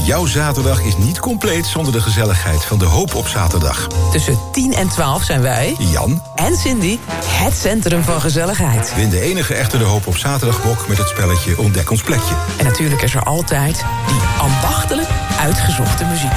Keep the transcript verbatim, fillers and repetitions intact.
Jouw zaterdag is niet compleet zonder de gezelligheid van de Hoop op zaterdag. Tussen tien en twaalf zijn wij, Jan en Cindy, het centrum van gezelligheid. Win de enige echte de Hoop op zaterdagbok met het spelletje Ontdek ons plekje. En natuurlijk is er altijd die ambachtelijk uitgezochte muziek.